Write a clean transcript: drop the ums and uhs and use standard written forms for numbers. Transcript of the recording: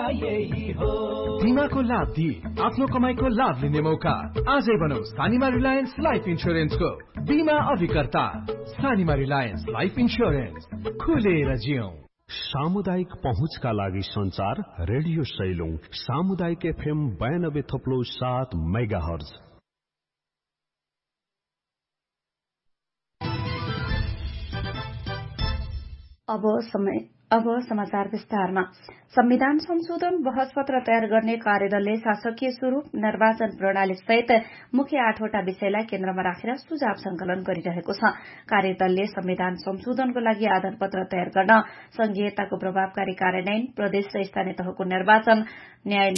यही हो। बिमाको लाभ दिई आफ्नो कमाईको लाभ लिने मौका। आजै बनौ सानीमा रिलायन्स लाइफ इन्स्योरेन्सको बिमा अभिकर्ता। सानीमा रिलायन्स लाइफ इन्स्योरेन्स, खुलेर जियौं। सामुदायिक पहुँचका लागि संचार रेडियो सैलुङ सामुदायिक FM 92.7 मेगाहर्ज। अब समाचार विस्तारमा। संविधान संशोधन बहस पत्र तयार गर्ने कार्यदलले शासकीय स्वरूप निर्वाचन प्रणाली सहित मुख्य 8वटा विषयलाई केन्द्रमा राखेर सुझाव संकलन गरिरहेको छ। कार्यदलले संविधान संशोधनको लागि आधार पत्र तयार गर्न संघीयताको प्रभावकारी कार्यान्वयन, प्रदेश र स्थानीय तहको निर्वाचन, न्याय